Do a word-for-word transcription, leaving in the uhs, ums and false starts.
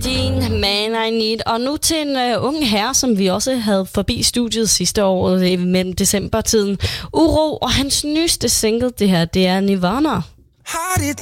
Springsteen, Man I Need. Og nu til en uh, ung herre, som vi også havde forbi studiet sidste år mellem decembertiden. Uro, og hans nyeste single, det her, det er Nirvana.